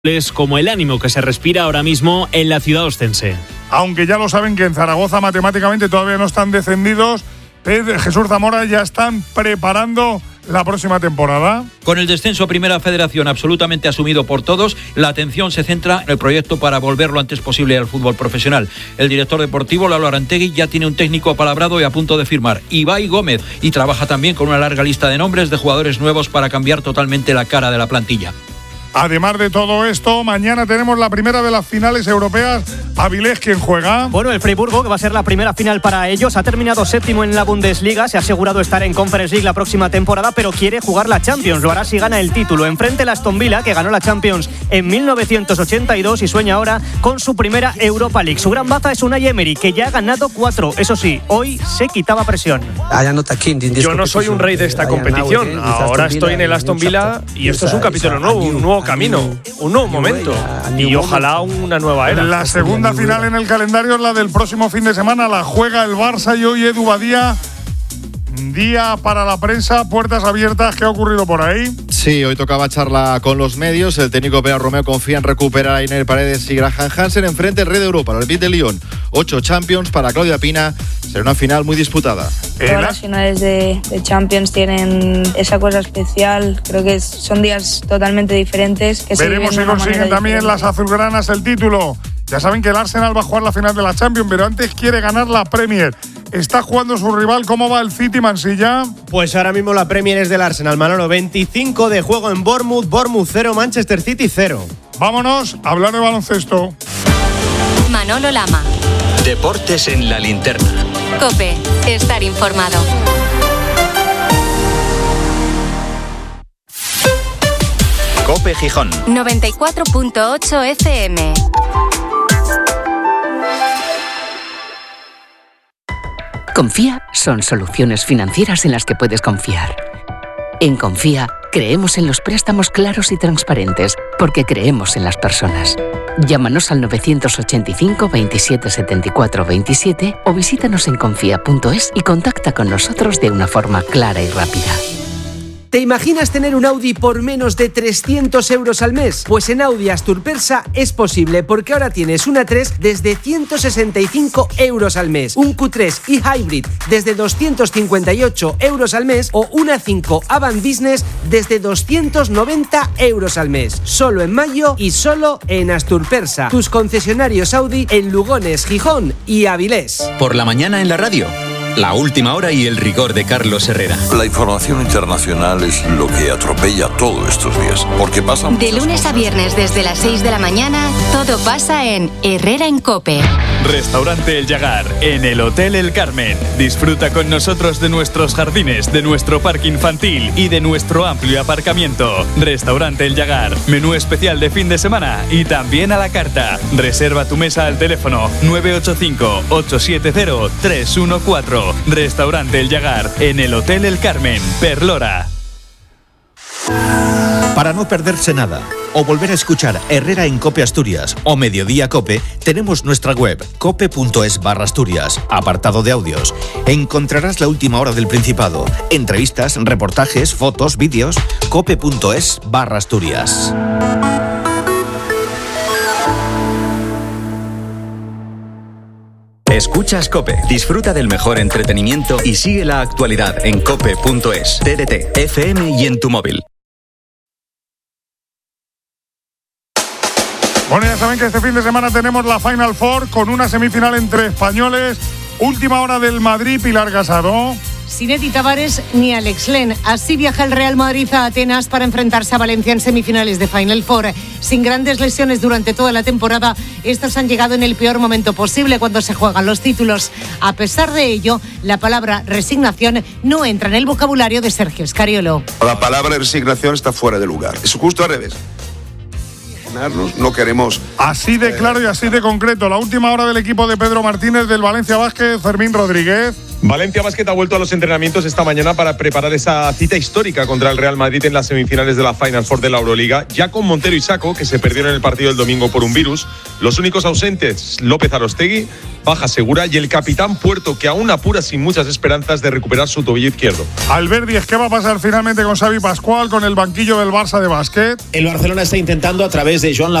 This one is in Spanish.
Es como el ánimo que se respira ahora mismo en la ciudad ostense. Aunque ya lo saben que en Zaragoza matemáticamente todavía no están descendidos, Jesús Zamora ya están preparando la próxima temporada. Con el descenso a Primera Federación absolutamente asumido por todos, la atención se centra en el proyecto para volver lo antes posible al fútbol profesional. El director deportivo, Lalo Arantegui, ya tiene un técnico apalabrado y a punto de firmar, Ibai Gómez, y trabaja también con una larga lista de nombres de jugadores nuevos para cambiar totalmente la cara de la plantilla. Además de todo esto, mañana tenemos la primera de las finales europeas. Avilés, ¿quién juega? Bueno, el Friburgo, que va a ser la primera final para ellos, ha terminado séptimo en la Bundesliga, se ha asegurado estar en Conference League la próxima temporada, pero quiere jugar la Champions, lo hará si gana el título. Enfrente el Aston Villa, que ganó la Champions en 1982 y sueña ahora con su primera Europa League. Su gran baza es Unai Emery, que ya ha ganado 4. Eso sí, hoy se quitaba presión. Yo no soy un rey de esta competición. Ahora estoy en el Aston Villa y esto es un capítulo nuevo, un nuevo camino, un nuevo momento y ojalá una nueva era. La segunda final en el calendario es la del próximo fin de semana. La juega el Barça y hoy Edu Badía. Día para la prensa, puertas abiertas. ¿Qué ha ocurrido por ahí? Sí, hoy tocaba charla con los medios. El técnico Pere Romeo confía en recuperar a Iner Paredes y Graham Hansen. Enfrente el rey de Europa, el Olympique de Lyon. 8 Champions para Claudia Pina. Será una final muy disputada. Todas las finales de Champions tienen esa cosa especial. Creo que son días totalmente diferentes. Que veremos si consiguen también las azulgranas el título. Ya saben que el Arsenal va a jugar la final de la Champions, pero antes quiere ganar la Premier. Está jugando su rival. ¿Cómo va el City, Mansilla? Pues ahora mismo la Premier es del Arsenal, Manolo. 25 de juego en Bournemouth 0, Manchester City 0. Vámonos a hablar de baloncesto. Manolo Lama. Deportes en la linterna. COPE. Estar informado. COPE Gijón. 94.8 FM. Confía son soluciones financieras en las que puedes confiar. En Confía creemos en los préstamos claros y transparentes porque creemos en las personas. Llámanos al 985 27 74 27 o visítanos en confía.es y contacta con nosotros de una forma clara y rápida. ¿Te imaginas tener un Audi por menos de 300 euros al mes? Pues en Audi Asturpersa es posible, porque ahora tienes una 3 desde 165 euros al mes, un Q3 y Hybrid desde 258 euros al mes o una 5 Avant Business desde 290 euros al mes. Solo en mayo y solo en Asturpersa, tus concesionarios Audi en Lugones, Gijón y Avilés. Por la mañana en la radio. La última hora y el rigor de Carlos Herrera. La información internacional es lo que atropella todo estos días, porque pasan de lunes a viernes desde las 6 de la mañana, todo pasa en Herrera en COPE. Restaurante El Llagar, en el Hotel El Carmen. Disfruta con nosotros de nuestros jardines, de nuestro parque infantil y de nuestro amplio aparcamiento. Restaurante El Llagar, menú especial de fin de semana y también a la carta. Reserva tu mesa al teléfono 985-870-314. Restaurante El Llagar, en el Hotel El Carmen, Perlora. Para no perderse nada o volver a escuchar Herrera en COPE Asturias o Mediodía COPE, tenemos nuestra web cope.es/Asturias, apartado de audios. Encontrarás la última hora del Principado, entrevistas, reportajes, fotos, vídeos. cope.es/Asturias. Escuchas COPE. Disfruta del mejor entretenimiento y sigue la actualidad en cope.es, TDT, FM y en tu móvil. Bueno, ya saben que este fin de semana tenemos la Final Four con una semifinal entre españoles. Última hora del Madrid, Pilar Casado. Sin Edi Tavares ni Alex Len. Así viaja el Real Madrid a Atenas para enfrentarse a Valencia en semifinales de Final Four. Sin grandes lesiones durante toda la temporada, estos han llegado en el peor momento posible cuando se juegan los títulos. A pesar de ello, la palabra resignación no entra en el vocabulario de Sergio Scariolo. La palabra resignación está fuera de lugar. Es justo al revés. No queremos. Así de claro y así de concreto. La última hora del equipo de Pedro Martínez, del Valencia Basket, Fermín Rodríguez. Valencia Basket ha vuelto a los entrenamientos esta mañana para preparar esa cita histórica contra el Real Madrid en las semifinales de la Final Four de la Euroliga, ya con Montero y Sacco, que se perdieron en el partido del domingo por un virus. Los únicos ausentes, López Arostegui, baja segura, y el capitán Puerto, que aún apura sin muchas esperanzas de recuperar su tobillo izquierdo. Albert Díez, ¿qué va a pasar finalmente con Xavi Pascual, con el banquillo del Barça de básquet? El Barcelona está intentando, a través de Joan